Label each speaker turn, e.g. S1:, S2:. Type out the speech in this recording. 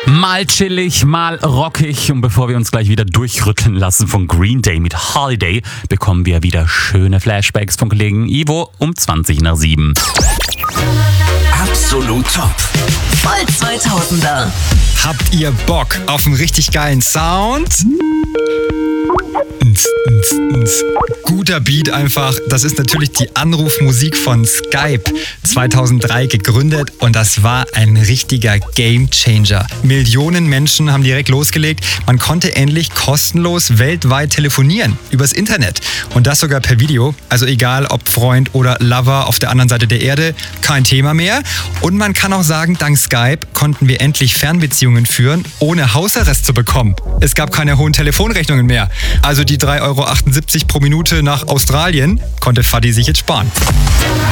S1: Mal chillig, mal rockig. Und bevor wir uns gleich wieder durchrütteln lassen von Green Day mit Holiday, bekommen wir wieder schöne Flashbacks von Kollegen Ivo um 20:07.
S2: Absolut top.
S3: Voll 2000er.
S4: Habt ihr Bock auf einen richtig geilen Sound? Guter Beat einfach. Das ist natürlich die Anrufmusik von Skype. 2003 gegründet und das war ein richtiger Gamechanger. Millionen Menschen haben direkt losgelegt. Man konnte endlich kostenlos weltweit telefonieren übers Internet. Und das sogar per Video. Also egal ob Freund oder Lover auf der anderen Seite der Erde, kein Thema mehr. Und man kann auch sagen, dank Skype konnten wir endlich Fernbeziehungen führen, ohne Hausarrest zu bekommen. Es gab keine hohen Telefonrechnungen mehr. Also die 3,78 € pro Minute nach Australien konnte Fadi sich jetzt sparen.